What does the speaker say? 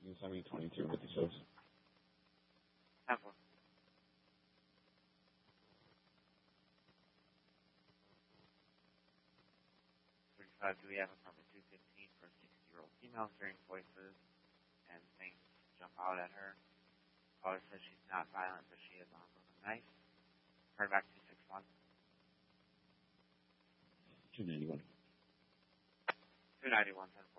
16, 17, 22, 56. 10-4. Do we have a number 215 for a 60-year-old female hearing voices and things jump out at her? Caller says she's not violent, but she is armed with a knife. Turn back 261. 291. 291, 10-4.